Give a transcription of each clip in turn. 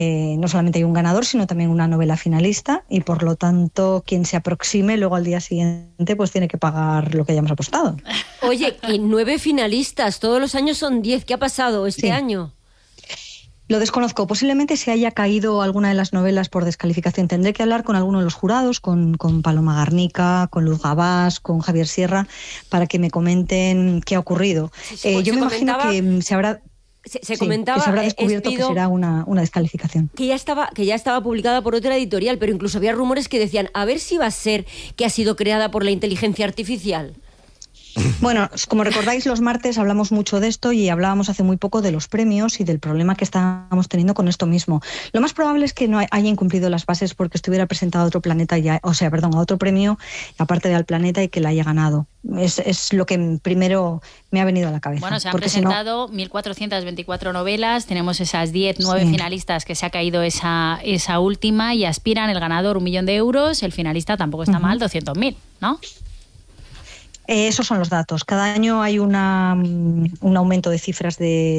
no solamente hay un ganador, sino también una novela finalista, y por lo tanto quien se aproxime luego al día siguiente pues tiene que pagar lo que hayamos apostado. Oye, y 9 finalistas, todos los años son 10. ¿Qué ha pasado este año? Lo desconozco. Posiblemente se haya caído alguna de las novelas por descalificación. Tendré que hablar con alguno de los jurados, con Paloma Garnica, con Luz Gabás, con Javier Sierra, para que me comenten qué ha ocurrido. Yo me imagino que se habrá... Se comentaba, que se habrá descubierto que será una descalificación. Que ya estaba publicada por otra editorial, pero incluso había rumores que decían, a ver si va a ser que ha sido creada por la inteligencia artificial. Bueno, como recordáis, los martes hablamos mucho de esto y hablábamos hace muy poco de los premios y del problema que estábamos teniendo con esto mismo. Lo más probable es que no haya incumplido las bases porque estuviera presentado a otro planeta, a otro premio, aparte de Al Planeta, y que la haya ganado. Es lo que primero me ha venido a la cabeza. Bueno, se han presentado 1.424 novelas, tenemos esas 9 finalistas que se ha caído esa última y aspiran el ganador 1 millón de euros, el finalista tampoco está mal, 200.000, ¿no? Esos son los datos. Cada año hay un aumento de cifras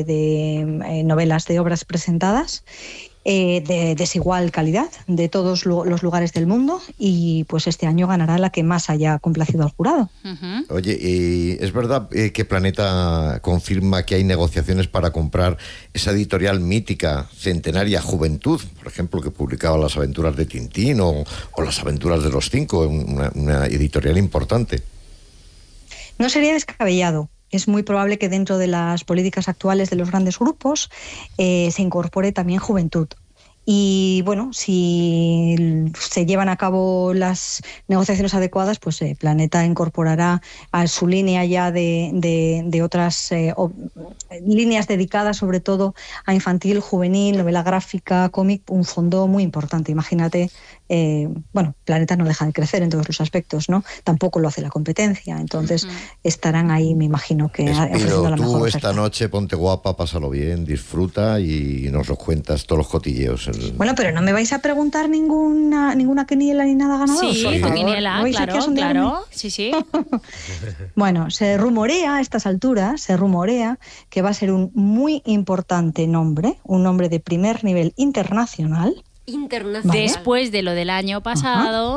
de novelas, de obras presentadas, de desigual calidad, de todos los lugares del mundo, y pues este año ganará la que más haya complacido al jurado. Oye, ¿y es verdad que Planeta confirma que hay negociaciones para comprar esa editorial mítica, centenaria Juventud, por ejemplo, que publicaba Las aventuras de Tintín o Las aventuras de los 5, una editorial importante? No sería descabellado. Es muy probable que dentro de las políticas actuales de los grandes grupos se incorpore también Juventud. Y bueno, si se llevan a cabo las negociaciones adecuadas, pues Planeta incorporará a su línea ya de otras líneas dedicadas sobre todo a infantil, juvenil, novela gráfica, cómic, un fondo muy importante. Imagínate, Planeta no deja de crecer en todos los aspectos, ¿no? Tampoco lo hace la competencia, entonces estarán ahí, me imagino que ofreciendo la mejor oferta. Esta noche ponte guapa, pásalo bien, disfruta y nos lo cuentas todos los cotilleos. Bueno, pero no me vais a preguntar ninguna quiniela ni nada ganador. Sí, tu quiniela, claro. Sí. Bueno, se rumorea a estas alturas, que va a ser un muy importante nombre, un nombre de primer nivel internacional. Después de lo del año pasado.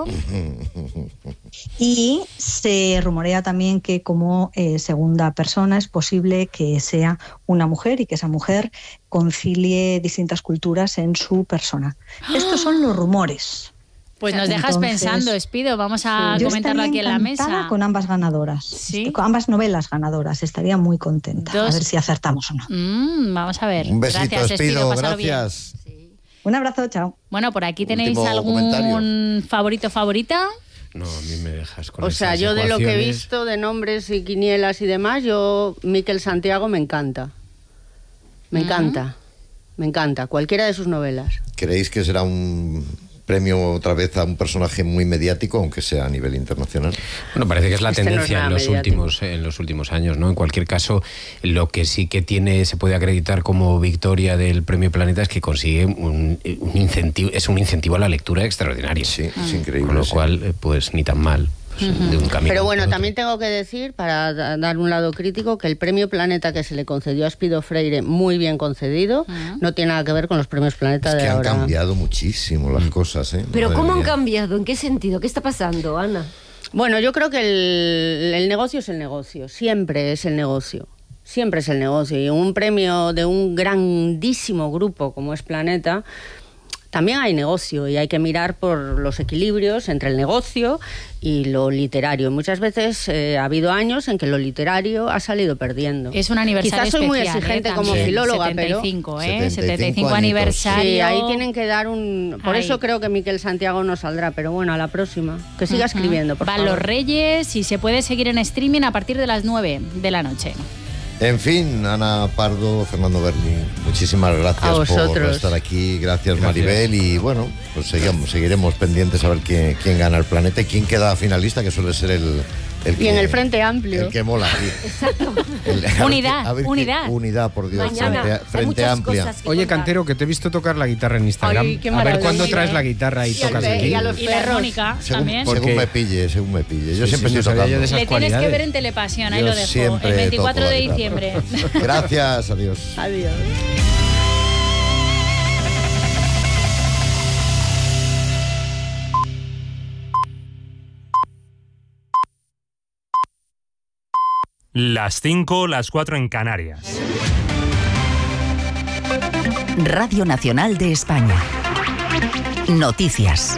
Y se rumorea también que como segunda persona es posible que sea una mujer y que esa mujer concilie distintas culturas en su persona. Estos son los rumores. Pues nos dejas pensando, Espido, vamos a comentarlo aquí en la mesa. Con ambas ganadoras, ¿sí? Con ambas novelas ganadoras, estaría muy contenta. A ver si acertamos o no. Vamos a ver. Un besito, gracias, Espido, gracias. Un abrazo, chao. Bueno, por aquí tenéis algún comentario. favorita. No, a mí me dejas con O sea, yo de lo que he visto de nombres y quinielas y demás, Miquel Santiago me encanta. Me encanta. Cualquiera de sus novelas. ¿Creéis que será un premio otra vez a un personaje muy mediático, aunque sea a nivel internacional? Bueno, parece que es la tendencia no es en los últimos años, ¿no? En cualquier caso, lo que sí que se puede acreditar como victoria del Premio Planeta es que consigue un incentivo a la lectura extraordinario. Sí, es increíble. Con lo cual, pues ni tan mal. De un camino. Pero bueno, también tengo que decir, para dar un lado crítico, que el Premio Planeta que se le concedió a Espido Freire, muy bien concedido, no tiene nada que ver con los premios Planeta de ahora. Han cambiado muchísimo las cosas, ¿eh? Pero Madre ¿cómo han mía. cambiado? ¿En qué sentido? ¿Qué está pasando, Ana? Bueno, yo creo que el negocio es el negocio, siempre es el negocio. Siempre es el negocio. Y un premio de un grandísimo grupo como es Planeta, también hay negocio y hay que mirar por los equilibrios entre el negocio y lo literario. Muchas veces ha habido años en que lo literario ha salido perdiendo. Es un aniversario Quizás soy muy especial, exigente como también. filóloga, 75, pero... 75 aniversario. Sí, ahí tienen que dar un... Por eso creo que Miquel Santiago no saldrá, pero bueno, a la próxima. Que siga escribiendo, por Van favor. los Reyes y se puede seguir en streaming a partir de las 9 de la noche. En fin, Ana Pardo, Fernando Berni, muchísimas gracias por estar aquí. Gracias, Maribel. Y bueno, pues seguiremos pendientes a ver quién gana el Planeta y quién queda finalista, que suele ser el y en el Frente Amplio. El que mola. Exacto. Unidad, por Dios. Mañana, Frente Amplia. Oye, Cantero, que te he visto tocar la guitarra en Instagram. Ay, qué a ver maravilla. cuándo traes la guitarra y tocas aquí. Y a los Y la armónica también. Según me pille. Yo siempre estoy tocando. Le tienes que ver en Telepasión, ahí Yo lo dejo. siempre El 24 toco de la guitarra. diciembre. Gracias, adiós. Adiós. Las 5, las 4 en Canarias. Radio Nacional de España. Noticias.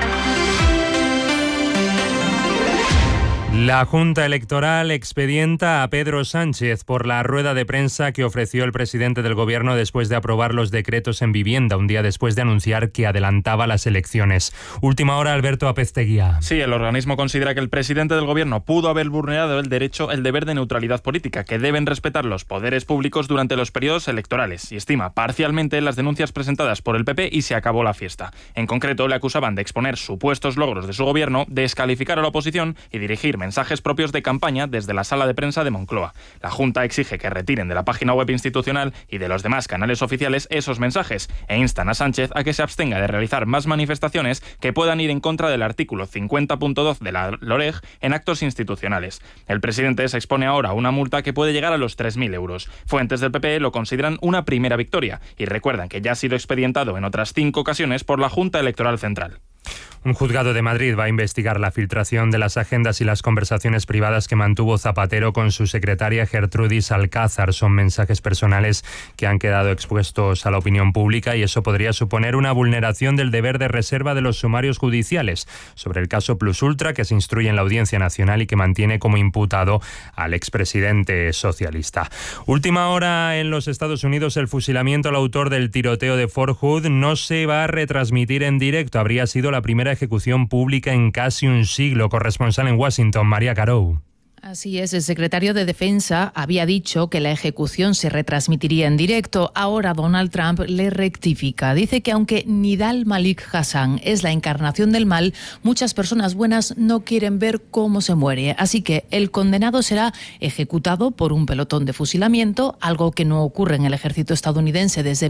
La Junta Electoral expedienta a Pedro Sánchez por la rueda de prensa que ofreció el presidente del Gobierno después de aprobar los decretos en vivienda, un día después de anunciar que adelantaba las elecciones. Última hora, Alberto Apezteguía. Sí, el organismo considera que el presidente del Gobierno pudo haber vulnerado el deber de neutralidad política, que deben respetar los poderes públicos durante los periodos electorales, y estima parcialmente las denuncias presentadas por el PP y se acabó la fiesta. En concreto, le acusaban de exponer supuestos logros de su gobierno, descalificar a la oposición y dirigir mensajes propios de campaña desde la sala de prensa de Moncloa. La Junta exige que retiren de la página web institucional y de los demás canales oficiales esos mensajes e instan a Sánchez a que se abstenga de realizar más manifestaciones que puedan ir en contra del artículo 50.2 de la LOREG en actos institucionales. El presidente se expone ahora a una multa que puede llegar a los 3.000 euros. Fuentes del PP lo consideran una primera victoria y recuerdan que ya ha sido expedientado en otras 5 ocasiones por la Junta Electoral Central. Un juzgado de Madrid va a investigar la filtración de las agendas y las conversaciones privadas que mantuvo Zapatero con su secretaria Gertrudis Alcázar. Son mensajes personales que han quedado expuestos a la opinión pública y eso podría suponer una vulneración del deber de reserva de los sumarios judiciales sobre el caso Plus Ultra, que se instruye en la Audiencia Nacional y que mantiene como imputado al expresidente socialista. Última hora en los Estados Unidos, el fusilamiento al autor del tiroteo de Fort Hood no se va a retransmitir en directo. Habría sido la primera ejecución pública en casi un siglo. Corresponsal en Washington, María Carou. Así es, el secretario de Defensa había dicho que la ejecución se retransmitiría en directo. Ahora Donald Trump le rectifica. Dice que aunque Nidal Malik Hassan es la encarnación del mal, muchas personas buenas no quieren ver cómo se muere. Así que el condenado será ejecutado por un pelotón de fusilamiento, algo que no ocurre en el ejército estadounidense desde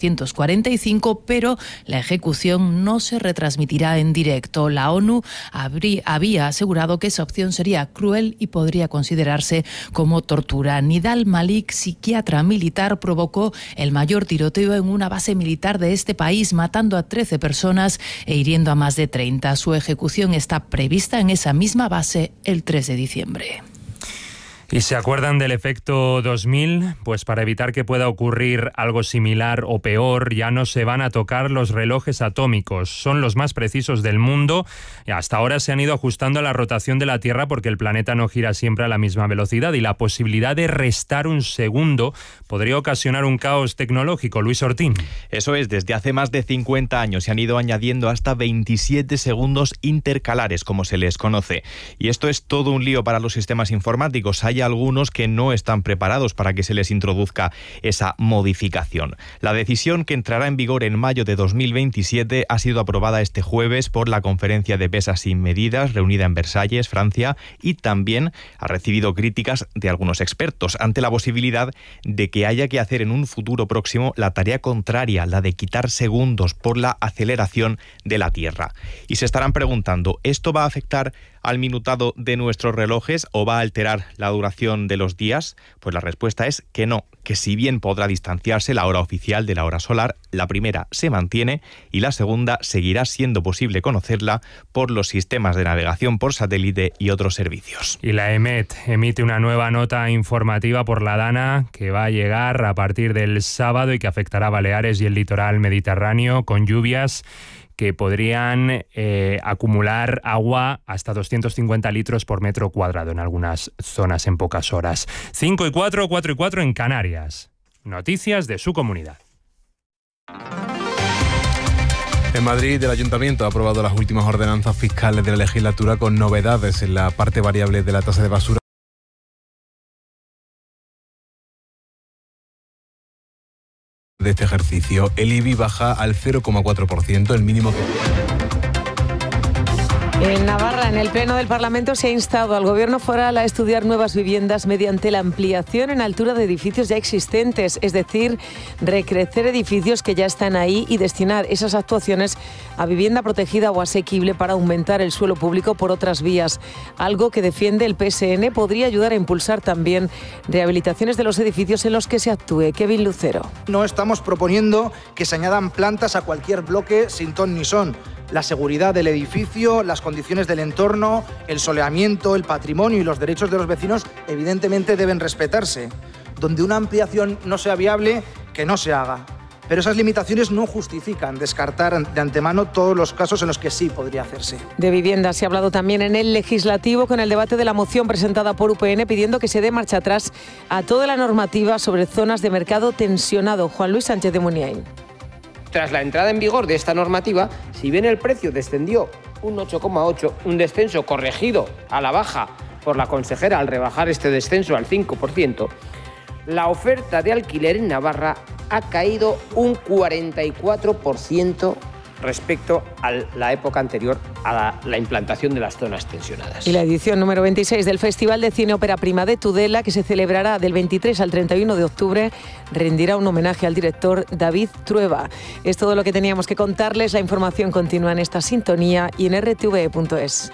1945, pero la ejecución no se retransmitirá en directo. La ONU había asegurado que esa opción sería cruel y podría considerarse como tortura. Nidal Malik, psiquiatra militar, provocó el mayor tiroteo en una base militar de este país, matando a 13 personas e hiriendo a más de 30. Su ejecución está prevista en esa misma base el 3 de diciembre. ¿Y se acuerdan del efecto 2000? Pues para evitar que pueda ocurrir algo similar o peor, ya no se van a tocar los relojes atómicos. Son los más precisos del mundo y hasta ahora se han ido ajustando a la rotación de la Tierra porque el planeta no gira siempre a la misma velocidad y la posibilidad de restar un segundo podría ocasionar un caos tecnológico. Luis Ortín. Eso es, desde hace más de 50 años se han ido añadiendo hasta 27 segundos intercalares, como se les conoce. Y esto es todo un lío para los sistemas informáticos. Hay algunos que no están preparados para que se les introduzca esa modificación. La decisión, que entrará en vigor en mayo de 2027, ha sido aprobada este jueves por la Conferencia de Pesas sin Medidas, reunida en Versalles, Francia, y también ha recibido críticas de algunos expertos ante la posibilidad de que haya que hacer en un futuro próximo la tarea contraria, la de quitar segundos por la aceleración de la Tierra. Y se estarán preguntando, ¿esto va a afectar al minutado de nuestros relojes o va a alterar la duración de los días? Pues la respuesta es que no, que si bien podrá distanciarse la hora oficial de la hora solar, la primera se mantiene y la segunda seguirá siendo posible conocerla por los sistemas de navegación por satélite y otros servicios. Y la EMET emite una nueva nota informativa por la Dana que va a llegar a partir del sábado y que afectará a Baleares y el litoral mediterráneo con lluvias que podrían acumular agua hasta 250 litros por metro cuadrado en algunas zonas en pocas horas. 5 y 4, 4 y 4 en Canarias. Noticias de su comunidad. En Madrid, el Ayuntamiento ha aprobado las últimas ordenanzas fiscales de la legislatura con novedades en la parte variable de la tasa de basura de este ejercicio. El IBI baja al 0,4%, el mínimo que... En Navarra, en el Pleno del Parlamento, se ha instado al Gobierno foral a estudiar nuevas viviendas mediante la ampliación en altura de edificios ya existentes, es decir, recrecer edificios que ya están ahí y destinar esas actuaciones a vivienda protegida o asequible para aumentar el suelo público por otras vías. Algo que defiende el PSN podría ayudar a impulsar también rehabilitaciones de los edificios en los que se actúe. Kevin Lucero. No estamos proponiendo que se añadan plantas a cualquier bloque sin ton ni son. La seguridad del edificio, las condiciones del entorno, el soleamiento, el patrimonio y los derechos de los vecinos evidentemente deben respetarse. Donde una ampliación no sea viable, que no se haga. Pero esas limitaciones no justifican descartar de antemano todos los casos en los que sí podría hacerse. De vivienda se ha hablado también en el Legislativo con el debate de la moción presentada por UPN pidiendo que se dé marcha atrás a toda la normativa sobre zonas de mercado tensionado. Juan Luis Sánchez de Muniain. Tras la entrada en vigor de esta normativa, si bien el precio descendió un 8,8%, un descenso corregido a la baja por la consejera al rebajar este descenso al 5%, la oferta de alquiler en Navarra ha caído un 44% respecto a la época anterior a la implantación de las zonas tensionadas. Y la edición número 26 del Festival de Cine Ópera Prima de Tudela, que se celebrará del 23 al 31 de octubre, rendirá un homenaje al director David Trueba. Es todo lo que teníamos que contarles. La información continúa en esta sintonía y en rtve.es.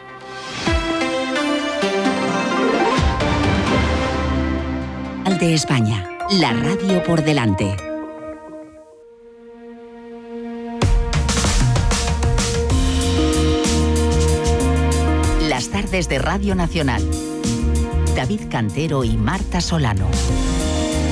De España, la radio por delante. Las tardes de Radio Nacional. David Cantero y Marta Solano.